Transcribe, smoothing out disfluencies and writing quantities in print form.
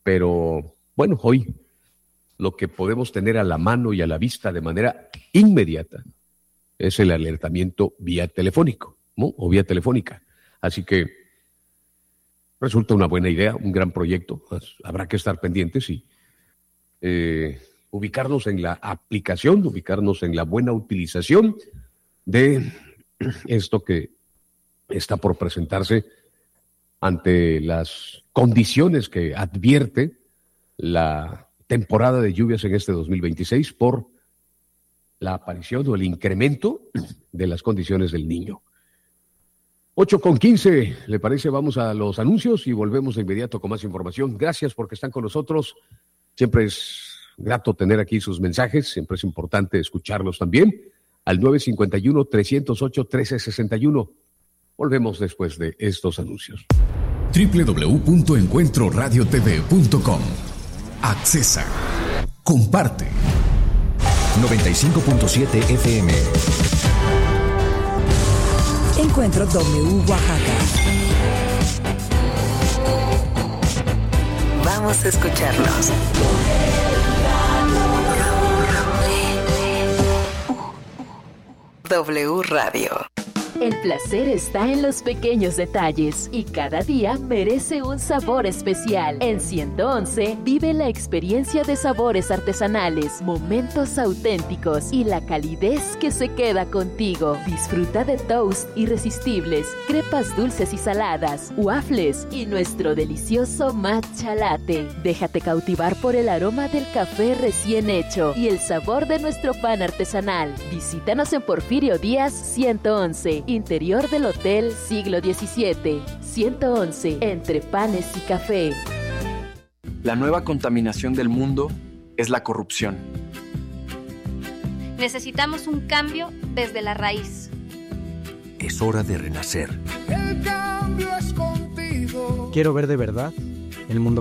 Pero bueno, hoy lo que podemos tener a la mano y a la vista de manera inmediata es el alertamiento vía telefónico, ¿no? O vía telefónica. Así que resulta una buena idea, un gran proyecto. Habrá que estar pendientes y ubicarnos en la aplicación, ubicarnos en la buena utilización de esto que está por presentarse ante las condiciones que advierte la temporada de lluvias en este 2026 por la aparición o el incremento de las condiciones del Niño. 8:15, ¿le parece? Vamos a los anuncios y volvemos de inmediato con más información. Gracias porque están con nosotros. Siempre es grato tener aquí sus mensajes, siempre es importante escucharlos también. Al 951-308-1361. Volvemos después de estos anuncios. www.encuentroradiotv.com. Accesa. Comparte. 95.7 FM. Encuentro W Oaxaca. Vamos a escucharnos. W Radio. El placer está en los pequeños detalles y cada día merece un sabor especial. En 111 vive la experiencia de sabores artesanales, momentos auténticos y la calidez que se queda contigo. Disfruta de toast irresistibles, crepas dulces y saladas, waffles y nuestro delicioso matcha latte. Déjate cautivar por el aroma del café recién hecho y el sabor de nuestro pan artesanal. Visítanos en Porfirio Díaz 111. Interior del Hotel Siglo XVII, 111, entre panes y café. La nueva contaminación del mundo es la corrupción. Necesitamos un cambio desde la raíz. Es hora de renacer. El cambio es contigo. Quiero ver de verdad el mundo